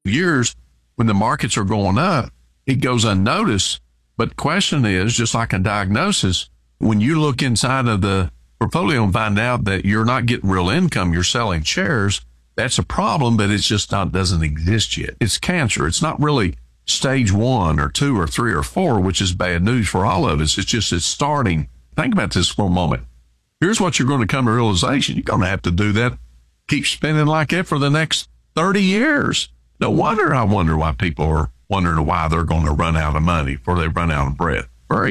years when the markets are going up, it goes unnoticed. But the question is, just like a diagnosis, when you look inside of the portfolio and find out that you're not getting real income, you're selling shares, that's a problem, but it's just not, doesn't exist yet. It's cancer. It's not really stage 1 or 2 or 3 or 4, which is bad news for all of us. It's just, it's starting. Think about this for a moment. Here's what you're going to come to realization. You're going to have to do that, keep spending like that for the next 30 years. No wonder, I wonder why people are wondering why they're going to run out of money before they run out of bread.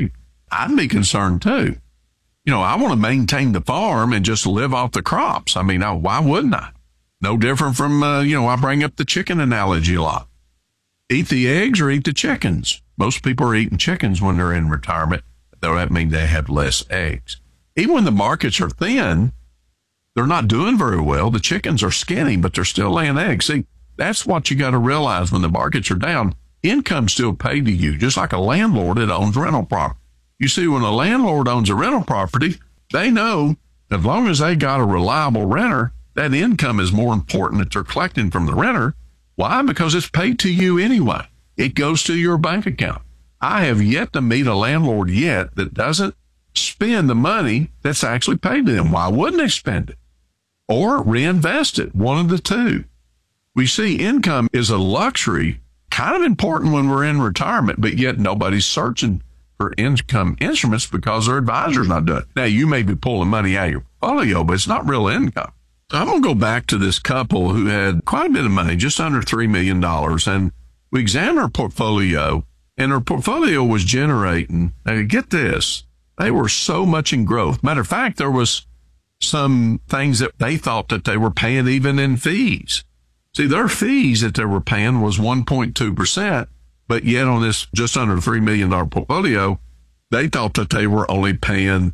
I'd be concerned too. I want to maintain the farm and just live off the crops. I mean, why wouldn't I? No different from, I bring up the chicken analogy a lot. Eat the eggs or eat the chickens. Most people are eating chickens when they're in retirement, though that means they have less eggs. Even when the markets are thin, they're not doing very well. The chickens are skinny, but they're still laying eggs. See, that's what you got to realize when the markets are down. Income's still paid to you, just like a landlord that owns rental property. You see, when a landlord owns a rental property, they know as long as they got a reliable renter, that income is more important that they're collecting from the renter. Why? Because it's paid to you anyway. It goes to your bank account. I have yet to meet a landlord yet that doesn't spend the money that's actually paid to them. Why wouldn't they spend it? Or reinvest it, one of the two. We see income is a luxury, kind of important when we're in retirement, but yet nobody's searching for income instruments because their advisor's not doing it. Now, you may be pulling money out of your portfolio, but it's not real income. I'm going to go back to this couple who had quite a bit of money, just under $3 million, and we examined her portfolio, and her portfolio was generating, now get this, they were so much in growth. Matter of fact, there was some things that they thought that they were paying even in fees. See, their fees that they were paying was 1.2%, but yet on this just under $3 million portfolio, they thought that they were only paying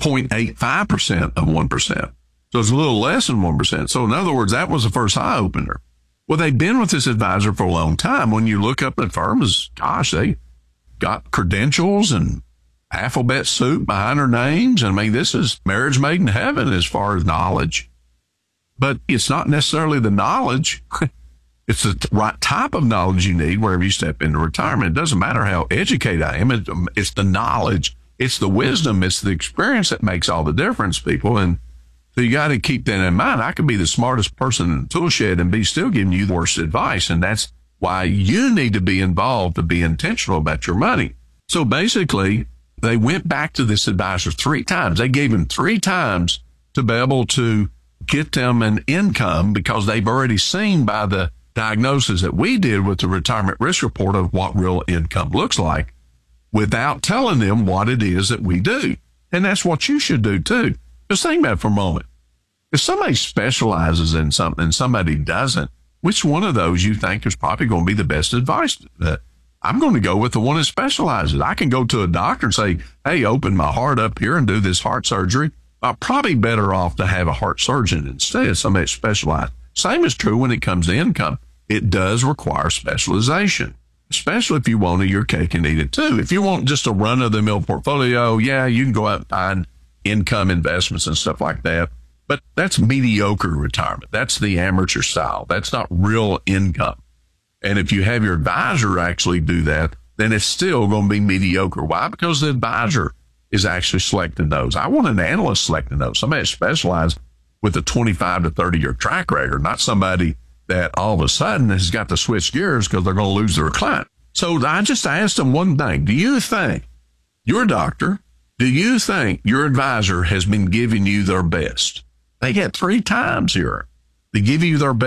0.85% of 1%. So it's a little less than 1%. So in other words, that was the first eye opener. Well, they've been with this advisor for a long time. When you look up at firms, gosh, they got credentials and alphabet soup behind their names. I mean, this is marriage made in heaven as far as knowledge. But it's not necessarily the knowledge. It's the right type of knowledge you need wherever you step into retirement. It doesn't matter how educated I am. It's the knowledge. It's the wisdom. It's the experience that makes all the difference, people. And so you got to keep that in mind. I could be the smartest person in the tool shed and be still giving you the worst advice. And that's why you need to be involved, to be intentional about your money. So basically, they went back to this advisor 3 times. They gave him 3 times to be able to get them an income because they've already seen by the diagnosis that we did with the retirement risk report of what real income looks like without telling them what it is that we do. And that's what you should do too. Just think about it for a moment. If somebody specializes in something and somebody doesn't, which one of those you think is probably going to be the best advice? I'm going to go with the one that specializes. I can go to a doctor and say, hey, open my heart up here and do this heart surgery. I'm probably better off to have a heart surgeon instead, somebody that's specialized. Same is true when it comes to income. It does require specialization, especially if you want your cake and eat it too. If you want just a run-of-the-mill portfolio, yeah, you can go out and find income investments and stuff like that. But that's mediocre retirement. That's the amateur style. That's not real income. And if you have your advisor actually do that, then it's still going to be mediocre. Why? Because the advisor is actually selecting those. I want an analyst selecting those, somebody that specializes with a 25 to 30 year track record, not somebody that all of a sudden has got to switch gears because they're going to lose their client. So I just asked them one thing. Do you think your doctor, do you think your advisor has been giving you their best? They get 3 times here. They give you their best.